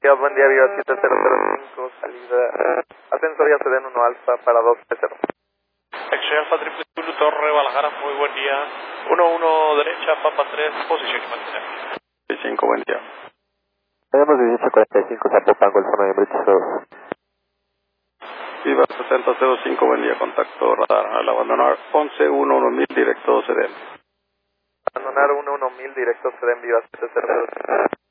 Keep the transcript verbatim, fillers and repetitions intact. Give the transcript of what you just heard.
Ya, buen día, Viva siete cero cero cinco, salida, ascensor y Aceden uno Alfa para dos tres cero. X Alfa Triple Zulu Torre Guadalajara, muy buen día. uno uno derecha, Papa tres, posición y mantener. cinco, buen día. Tenemos dieciocho cuarenta y cinco, Zapopan, Golfo nueve, British dos. Viva setenta cero cinco, buen día, contacto radar. Al abandonar once uno uno mil, directo C D M. Abandonar uno uno mil, directo Aceden, Viva siete cero cero cinco.